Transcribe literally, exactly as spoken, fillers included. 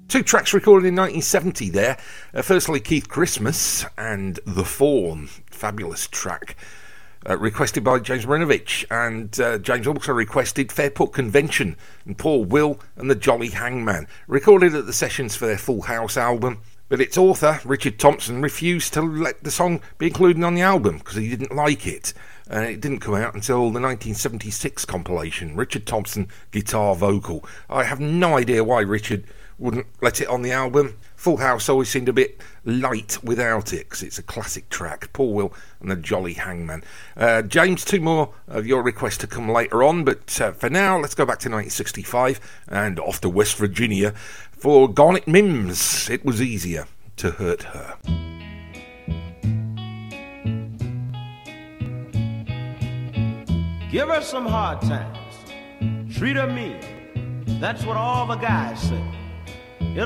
Two tracks recorded in nineteen seventy there. Uh, firstly, Keith Christmas and The Fawn. Fabulous track. Uh, requested by James Marinovich. And uh, James also requested Fairport Convention and Paul Will and the Jolly Hangman. Recorded at the sessions for their Full House album. But its author, Richard Thompson, refused to let the song be included on the album because he didn't like it. And it didn't come out until the nineteen seventy-six compilation. Richard Thompson, guitar vocal. I have no idea why Richard wouldn't let it on the album. Full House always seemed a bit light without it because it's a classic track. Paul Will and the Jolly Hangman. Uh, James, two more of your requests to come later on, but uh, for now, let's go back to nineteen sixty-five and off to West Virginia for Garnet Mims. It was easier to hurt her. Give her some hard times. Treat her mean. That's what all the guys say. It'll